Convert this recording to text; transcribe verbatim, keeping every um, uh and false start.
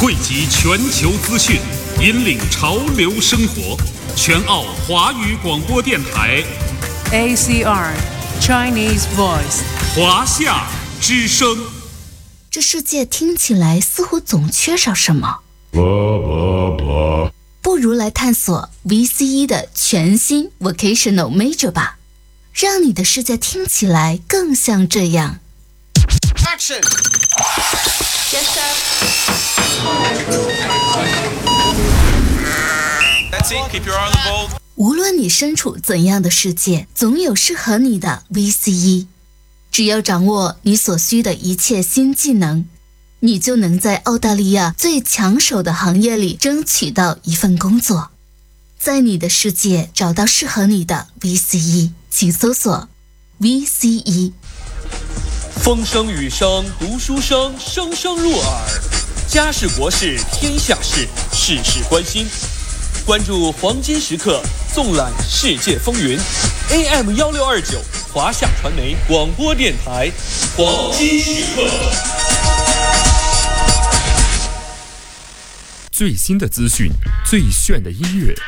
汇集全球资讯，引领潮流生活。全澳华语广播电台 A C R Chinese Voice 华夏之声。 这世界听起来似乎总缺少什么，不如来探索 V C E 的全新 Vocational Major 吧，让你的世界听起来更像这样。 Action! Yes, sir. That's it, keep your eye on the ball. 无论你身处怎样的世界，总有适合你的 V C E。 只要掌握你所需的一切新技能，你就能在澳大利亚最抢手的行业里争取到一份工作。在你的世界找到适合你的 V C E， 请搜索 V C E。 风声雨声读书声，声声入耳。家事国事天下事，事事关心。关注黄金时刻，纵览世界风云。A M 一六二九华夏传媒广播电台，黄金时刻。 最新的资讯，最炫的音乐，